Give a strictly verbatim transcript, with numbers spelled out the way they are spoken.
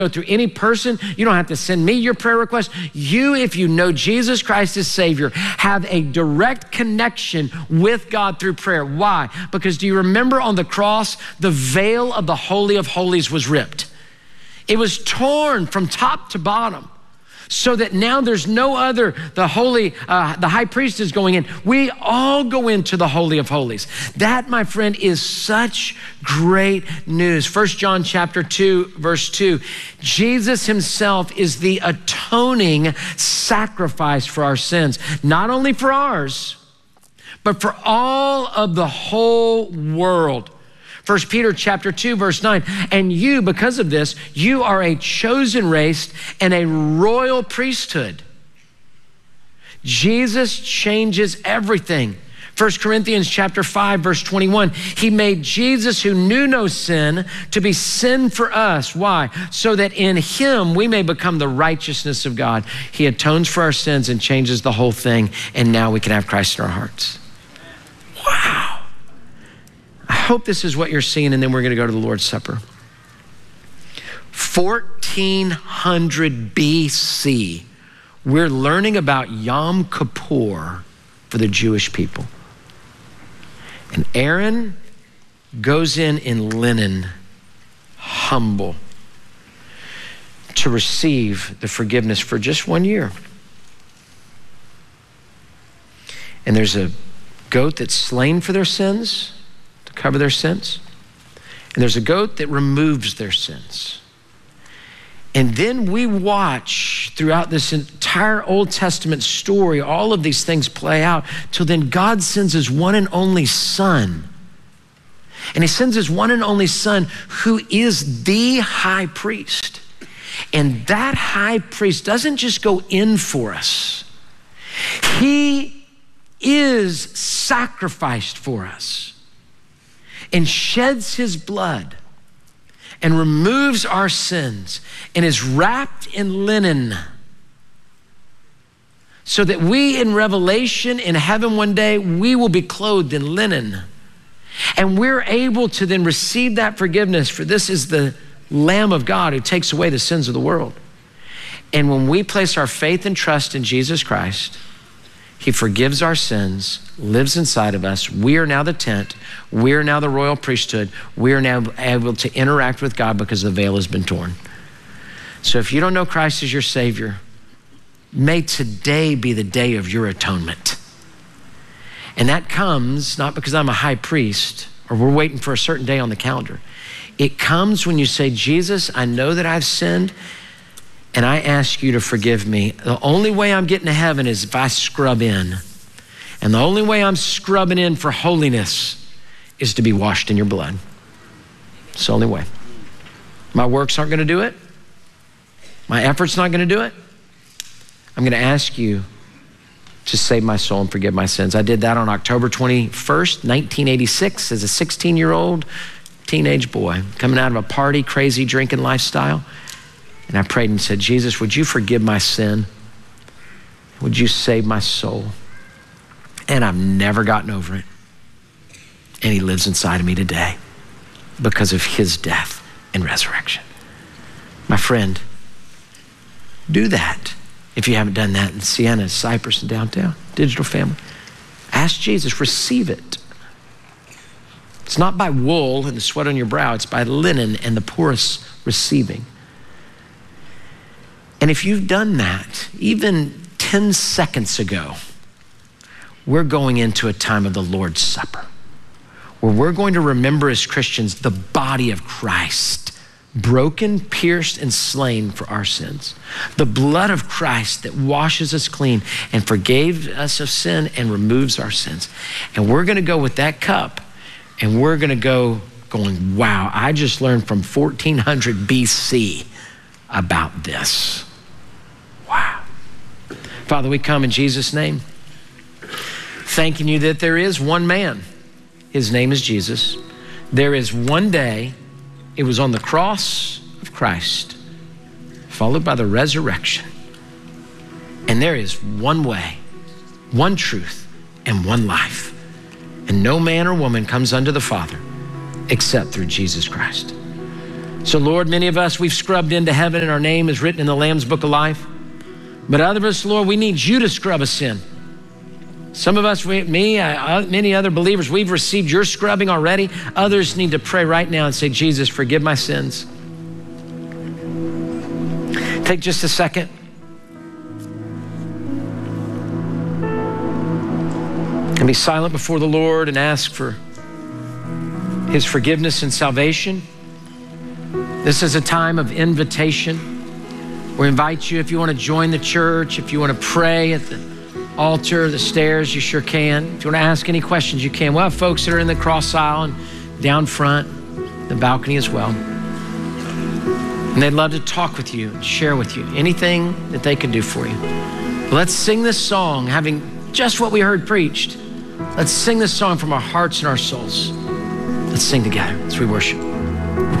go through any person. You don't have to send me your prayer request. You, if you know Jesus Christ as Savior, have a direct connection with God through prayer. Why? Because do you remember on the cross, the veil of the Holy of Holies was ripped. It was torn from top to bottom, so that now there's no other, the holy, uh, the high priest is going in. We all go into the Holy of Holies. That, my friend, is such great news. First John chapter two, verse two, Jesus himself is the atoning sacrifice for our sins, not only for ours, but for all of the whole world. First Peter chapter two, verse nine, and you, because of this, you are a chosen race and a royal priesthood. Jesus changes everything. First Corinthians chapter five, verse twenty-one, he made Jesus, who knew no sin, to be sin for us. Why? So that in him we may become the righteousness of God. He atones for our sins and changes the whole thing, and now we can have Christ in our hearts. Wow. I hope this is what you're seeing, and then we're going to go to the Lord's Supper. fourteen hundred B C, we're learning about Yom Kippur for the Jewish people. And Aaron goes in in linen, humble, to receive the forgiveness for just one year. And there's a goat that's slain for their sins, to cover their sins. And there's a goat that removes their sins. And then we watch throughout this entire Old Testament story, all of these things play out till then God sends his one and only son. And he sends his one and only son, who is the high priest. And that high priest doesn't just go in for us. He is sacrificed for us and sheds his blood and removes our sins and is wrapped in linen, so that we in Revelation, in heaven one day, we will be clothed in linen. And we're able to then receive that forgiveness, for this is the Lamb of God who takes away the sins of the world. And when we place our faith and trust in Jesus Christ, he forgives our sins, lives inside of us. We are now the tent. We are now the royal priesthood. We are now able to interact with God because the veil has been torn. So if you don't know Christ as your Savior, may today be the day of your atonement. And that comes not because I'm a high priest or we're waiting for a certain day on the calendar. It comes when you say, Jesus, I know that I've sinned, and I ask you to forgive me. The only way I'm getting to heaven is if I scrub in. And the only way I'm scrubbing in for holiness is to be washed in your blood. It's the only way. My works aren't gonna do it. My effort's not gonna do it. I'm gonna ask you to save my soul and forgive my sins. I did that on October twenty-first, nineteen eighty-six, as a sixteen-year-old teenage boy, coming out of a party, crazy drinking lifestyle. And I prayed and said, Jesus, would you forgive my sin? Would you save my soul? And I've never gotten over it. And he lives inside of me today because of his death and resurrection. My friend, do that. If you haven't done that in Sienna, Cypress, and downtown, Digital Family, ask Jesus, receive it. It's not by wool and the sweat on your brow, it's by linen and the porous receiving. And if you've done that, even ten seconds ago, we're going into a time of the Lord's Supper, where we're going to remember as Christians the body of Christ, broken, pierced, and slain for our sins. The blood of Christ that washes us clean and forgave us of sin and removes our sins. And we're gonna go with that cup, and we're gonna go going, wow, I just learned from fourteen hundred B C about this. Wow. Father, we come in Jesus' name, thanking you that there is one man. His name is Jesus. There is one day, it was on the cross of Christ, followed by the resurrection. And there is one way, one truth, and one life. And no man or woman comes unto the Father except through Jesus Christ. So Lord, many of us, we've scrubbed into heaven and our name is written in the Lamb's Book of Life. But other of us, Lord, we need you to scrub us in. Some of us, we, me, I, many other believers, we've received your scrubbing already. Others need to pray right now and say, Jesus, forgive my sins. Take just a second. And be silent before the Lord and ask for his forgiveness and salvation. This is a time of invitation. We invite you, if you want to join the church, if you want to pray at the altar, the stairs, you sure can. If you want to ask any questions, you can. We'll have folks that are in the cross aisle and down front, the balcony as well. And they'd love to talk with you and share with you anything that they can do for you. Let's sing this song, having just what we heard preached. Let's sing this song from our hearts and our souls. Let's sing together as we worship.